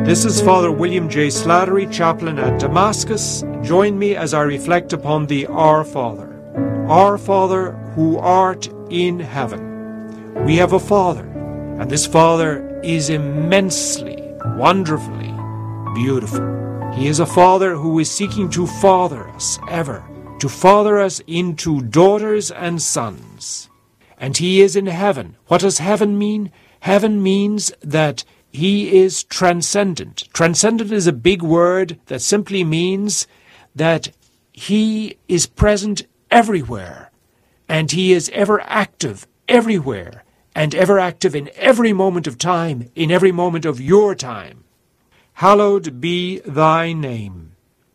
This is Father William J. Slattery, chaplain at Damascus. Join me as I reflect upon the Our Father. Our Father, who art in heaven. We have a Father, and this Father is immensely, wonderfully beautiful. He is a Father who is seeking to father us ever, to father us into daughters and sons. And He is in heaven. What does heaven mean? Heaven means that He is transcendent. Transcendent is a big word that simply means that He is present everywhere, and He is ever active everywhere, and ever active in every moment of time, in every moment of your time. Hallowed be Thy name.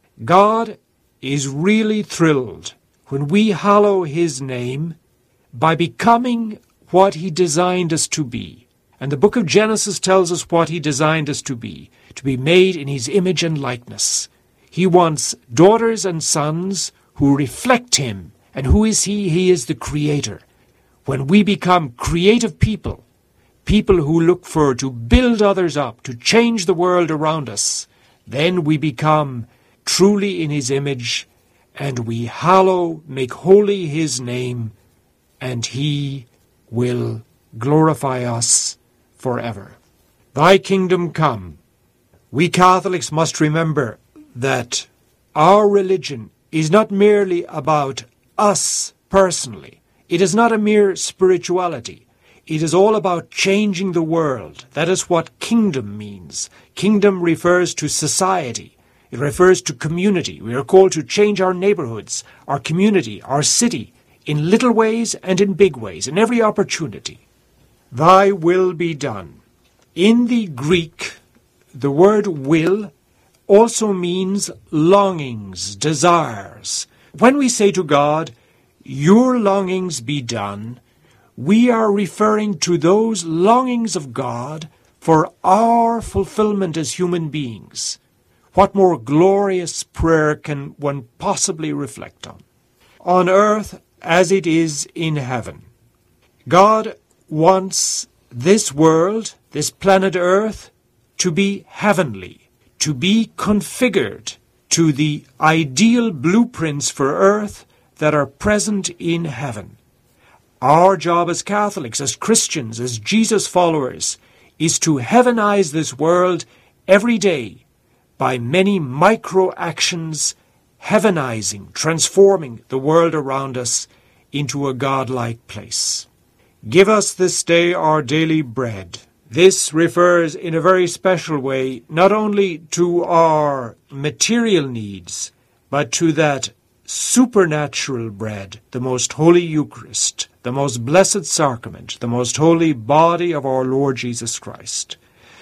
God is really thrilled when we hallow His name by becoming what He designed us to be. And the book of Genesis tells us what He designed us to be made in His image and likeness. He wants daughters and sons who reflect Him. And who is He? He is the Creator. When we become creative people, people who look to build others up, to change the world around us, then we become truly in His image, and we make holy His name, and He will glorify us forever. Thy kingdom come. We Catholics must remember that our religion is not merely about us personally. It is not a mere spirituality. It is all about changing the world. That is what kingdom means. Kingdom refers to society. It refers to community. We are called to change our neighborhoods, our community, our city, in little ways and in big ways, in every opportunity. Thy will be done. In the Greek, the word will also means longings, desires. When we say to God, your longings be done, we are referring to those longings of God for our fulfillment as human beings. What more glorious prayer can one possibly reflect on? On earth as it is in heaven. God wants this world, this planet Earth, to be heavenly, to be configured to the ideal blueprints for Earth that are present in heaven. Our job as Catholics, as Christians, as Jesus followers, is to heavenize this world every day by many micro actions, heavenizing, transforming the world around us into a God-like place. Give us this day our daily bread. This refers in a very special way not only to our material needs, but to that supernatural bread, the most holy Eucharist, the most blessed sacrament, the most holy body of our Lord Jesus Christ.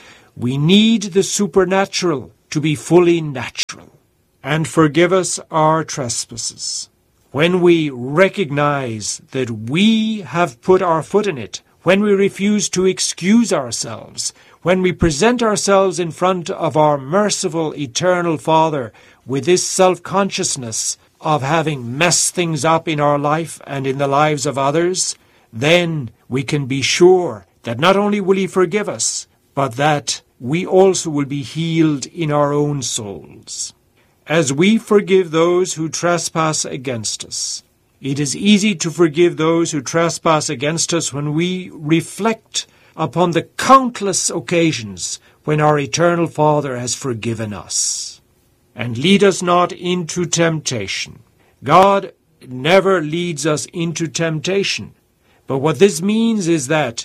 We need the supernatural to be fully natural. And forgive us our trespasses. When we recognize that we have put our foot in it, when we refuse to excuse ourselves, when we present ourselves in front of our merciful, eternal Father with this self-consciousness of having messed things up in our life and in the lives of others, then we can be sure that not only will He forgive us, but that we also will be healed in our own souls. As we forgive those who trespass against us, it is easy to forgive those who trespass against us when we reflect upon the countless occasions when our eternal Father has forgiven us. And lead us not into temptation. God never leads us into temptation. But what this means is that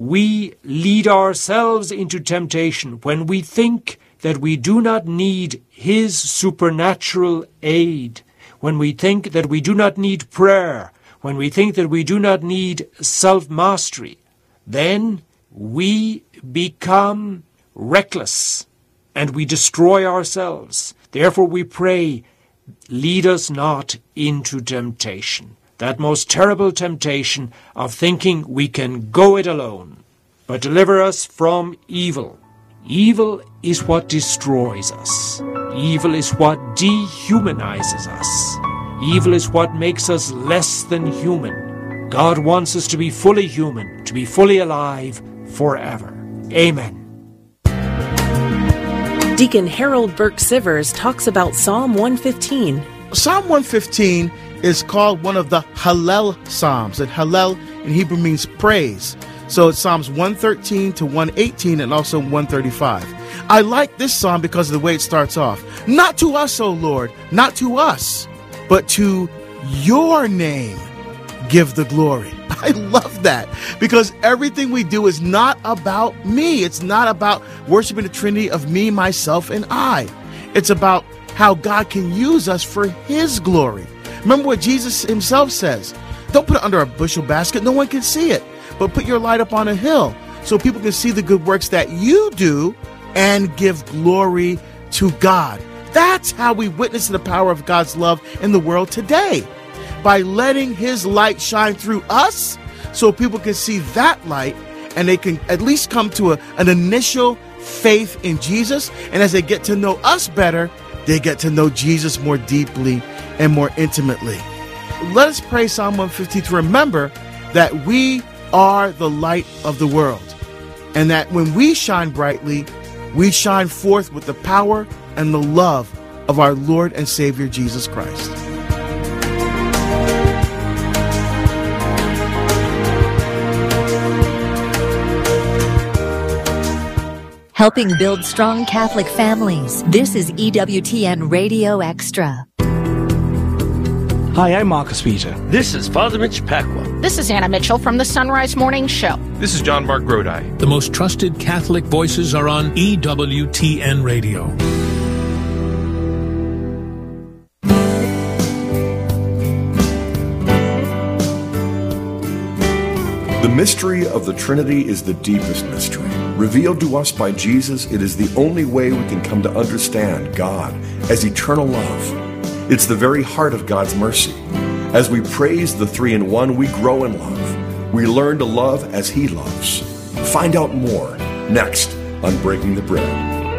we lead ourselves into temptation when we think that we do not need His supernatural aid, when we think that we do not need prayer, when we think that we do not need self-mastery, then we become reckless and we destroy ourselves. Therefore we pray, lead us not into temptation. That most terrible temptation of thinking we can go it alone, but deliver us from evil. Evil is what destroys us. Evil is what dehumanizes us. Evil is what makes us less than human. God wants us to be fully human, to be fully alive forever. Amen. Deacon Harold Burke-Sivers talks about Psalm 115. Psalm 115 is called one of the Hallel Psalms, and Hallel in Hebrew means praise. So it's Psalms 113 to 118 and also 135. I like this psalm because of the way it starts off. Not to us, O Lord, not to us, but to your name give the glory. I love that because everything we do is not about me. It's not about worshiping the Trinity of me, myself, and I. It's about how God can use us for His glory. Remember what Jesus Himself says. Don't put it under a bushel basket. No one can see it. But put your light up on a hill so people can see the good works that you do and give glory to God. That's how we witness the power of God's love in the world today. By letting His light shine through us so people can see that light and they can at least come to an initial faith in Jesus. And as they get to know us better, they get to know Jesus more deeply and more intimately. Let us pray Psalm 115 to remember that we are the light of the world, and that when we shine brightly, we shine forth with the power and the love of our Lord and Savior Jesus Christ. Helping build strong Catholic families. This is EWTN Radio Extra. Hi, I'm Marcus Peter. This is Father Mitch Pacwa. This is Anna Mitchell from the Sunrise Morning Show. This is John Mark Grodi. The most trusted Catholic voices are on EWTN Radio. The mystery of the Trinity is the deepest mystery. Revealed to us by Jesus, it is the only way we can come to understand God as eternal love. It's the very heart of God's mercy. As we praise the Three-in-One, we grow in love. We learn to love as He loves. Find out more next on Breaking the Bread.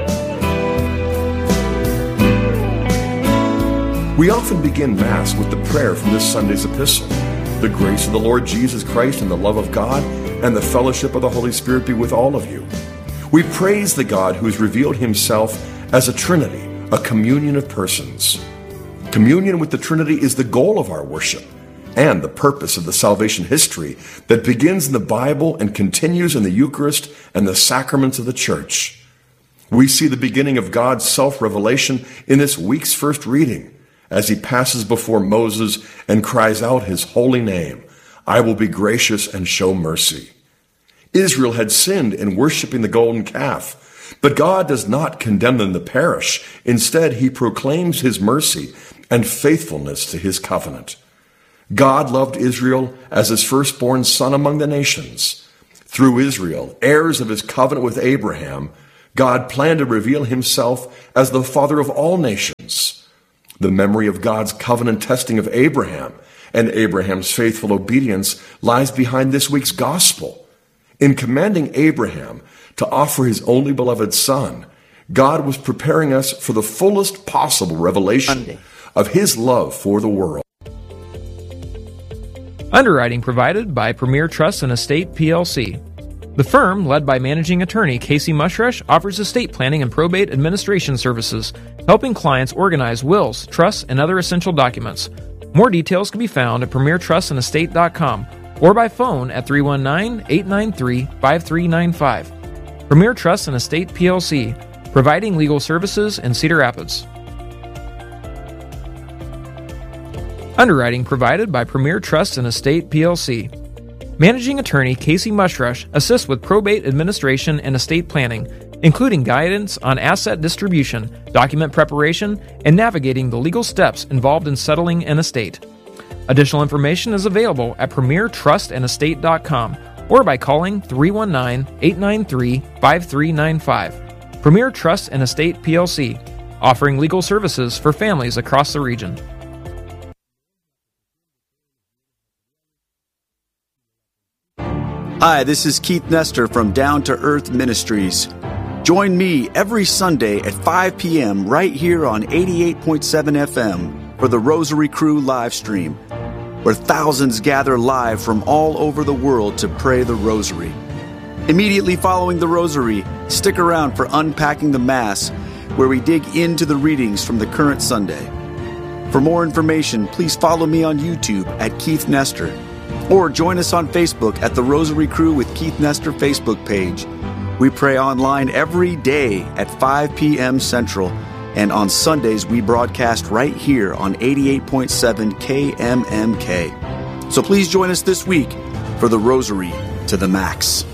We often begin Mass with the prayer from this Sunday's epistle. The grace of the Lord Jesus Christ and the love of God and the fellowship of the Holy Spirit be with all of you. We praise the God who has revealed Himself as a Trinity, a communion of persons. Communion with the Trinity is the goal of our worship and the purpose of the salvation history that begins in the Bible and continues in the Eucharist and the sacraments of the Church. We see the beginning of God's self-revelation in this week's first reading as He passes before Moses and cries out His holy name, "I will be gracious and show mercy." Israel had sinned in worshiping the golden calf, but God does not condemn them to perish. Instead, He proclaims His mercy and faithfulness to His covenant. God loved Israel as His firstborn son among the nations. Through Israel, heirs of His covenant with Abraham, God planned to reveal Himself as the father of all nations. The memory of God's covenant testing of Abraham and Abraham's faithful obedience lies behind this week's gospel. In commanding Abraham to offer his only beloved son, God was preparing us for the fullest possible revelation of His love for the world. Underwriting provided by Premier Trust and Estate PLC. The firm, led by managing attorney Casey Mushrush, offers estate planning and probate administration services, helping clients organize wills, trusts, and other essential documents. More details can be found at premiertrustandestate.com or by phone at 319-893-5395. Premier Trust and Estate PLC, providing legal services in Cedar Rapids. Underwriting provided by Premier Trust and Estate PLC. Managing attorney Casey Mushrush assists with probate administration and estate planning, including guidance on asset distribution, document preparation, and navigating the legal steps involved in settling an estate. Additional information is available at premiertrustandestate.com or by calling 319-893-5395. Premier Trust and Estate PLC, offering legal services for families across the region. Hi, this is Keith Nestor from Down to Earth Ministries. Join me every Sunday at 5 p.m. right here on 88.7 FM for the Rosary Crew live stream, where thousands gather live from all over the world to pray the Rosary. Immediately following the Rosary, stick around for Unpacking the Mass, where we dig into the readings from the current Sunday. For more information, please follow me on YouTube at Keith Nestor, or join us on Facebook at the Rosary Crew with Keith Nestor Facebook page. We pray online every day at 5 p.m. Central, and on Sundays we broadcast right here on 88.7 KMMK. So please join us this week for the Rosary to the Max.